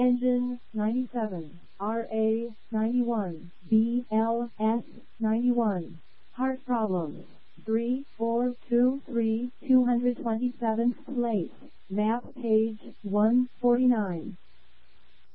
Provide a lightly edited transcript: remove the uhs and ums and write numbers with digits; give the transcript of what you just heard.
Engine 97, RA 91, BLS 91. Heart problems. 3423, 227th place. Map page 149.